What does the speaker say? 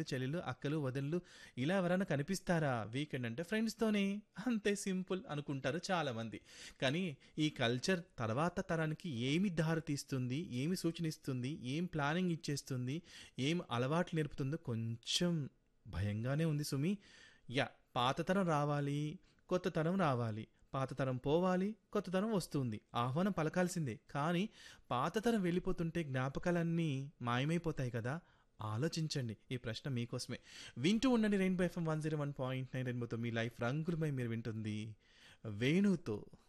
అన్నయ్యలు, చెల్లెలు, అక్కలు, వదినలు ఇలా ఎవరైనా కనిపిస్తారా? వీకెండ్ అంటే ఫ్రెండ్స్‌తోనే. అంతే సింపుల్ అనుకుంటారు చాలామంది. కానీ ఈ కల్చర్ తర్వాత తరానికి ఏమి దారి తీస్తుంది? ఏమి సూచనిస్తుంది? ఏం ప్లానింగ్ ఇచ్చేస్తుంది? ఏం అలవాట్లు నేర్పుతుందో కొంచెం భయంగానే ఉంది సుమి. పాత తరం రావాలి, కొత్త తరం రావాలి. పాత తరం పోవాలి, కొత్త తరం వస్తుంది. ఆహ్వానం పలకాల్సిందే. కానీ పాత తరం వెళ్ళిపోతుంటే జ్ఞాపకాలన్నీ మాయమైపోతాయి కదా! ఆలోచించండి. ఈ ప్రశ్న మీకోసమే. వింటూ ఉండండి రెయిన్బో ఎఫ్ఎం 101.9 రెయిన్బోతో మీ లైఫ్ రంగులమై మీరు వింటుంది వేణుతో.